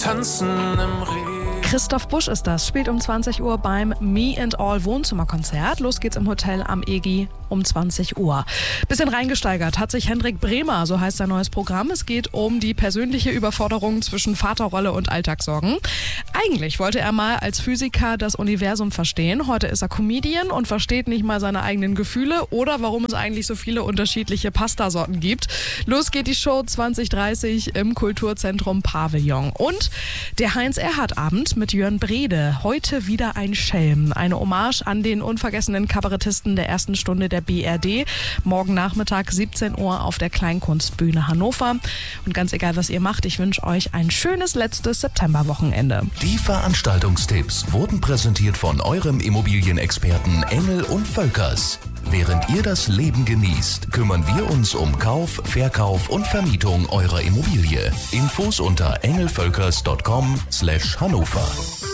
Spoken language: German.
tanzen im Regen. Christoph Busch ist das, spielt um 20 Uhr beim Me and All Wohnzimmerkonzert. Los geht's im Hotel am EGI um 20 Uhr. Bisschen reingesteigert hat sich Hendrik Bremer, so heißt sein neues Programm. Es geht um die persönliche Überforderung zwischen Vaterrolle und Alltagssorgen. Eigentlich wollte er mal als Physiker das Universum verstehen. Heute ist er Comedian und versteht nicht mal seine eigenen Gefühle oder warum es eigentlich so viele unterschiedliche Pastasorten gibt. Los geht die Show 2030 im Kulturzentrum Pavillon. Und der Heinz-Erhardt-Abend mit Jörn Brede. Heute wieder ein Schelm. Eine Hommage an den unvergessenen Kabarettisten der ersten Stunde der BRD. Morgen Nachmittag 17 Uhr auf der Kleinkunstbühne Hannover. Und ganz egal, was ihr macht, ich wünsche euch ein schönes letztes Septemberwochenende. Die Veranstaltungstipps wurden präsentiert von eurem Immobilienexperten Engel und Völkers. Während ihr das Leben genießt, kümmern wir uns um Kauf, Verkauf und Vermietung eurer Immobilie. Infos unter engelvölkers.com/Hannover.